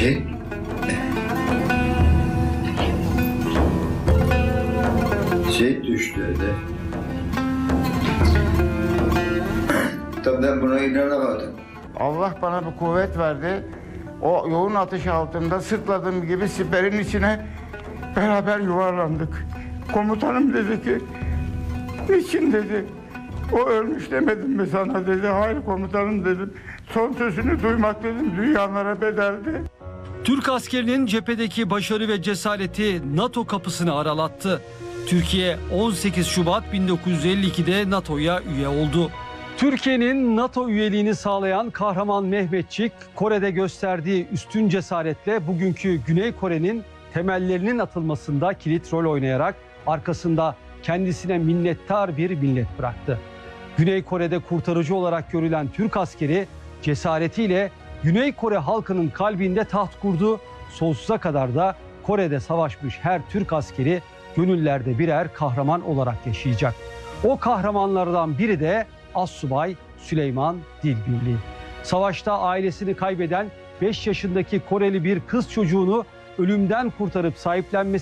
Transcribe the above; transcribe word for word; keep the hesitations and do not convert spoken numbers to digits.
Şey, şey düştü öyle. Tabii ben buna inanamadım. Allah bana bir kuvvet verdi. O yoğun atış altında sırtladığım gibi siperin içine beraber yuvarlandık. Komutanım dedi ki, niçin dedi. O ölmüş demedim mi sana dedi. Hayır komutanım dedim. Son sözünü duymak dedim dünyalara bedeldi. Türk askerinin cephedeki başarı ve cesareti NATO kapısını aralattı. Türkiye on sekiz Şubat bin dokuz yüz elli iki'de NATO'ya üye oldu. Türkiye'nin NATO üyeliğini sağlayan kahraman Mehmetçik, Kore'de gösterdiği üstün cesaretle bugünkü Güney Kore'nin temellerinin atılmasında kilit rol oynayarak arkasında kendisine minnettar bir millet bıraktı. Güney Kore'de kurtarıcı olarak görülen Türk askeri cesaretiyle Güney Kore halkının kalbinde taht kurdu. Sonsuza kadar da Kore'de savaşmış her Türk askeri gönüllerde birer kahraman olarak yaşayacak. O kahramanlardan biri de Assubay Süleyman Dilbirli. Savaşta ailesini kaybeden beş yaşındaki Koreli bir kız çocuğunu ölümden kurtarıp sahiplenmesi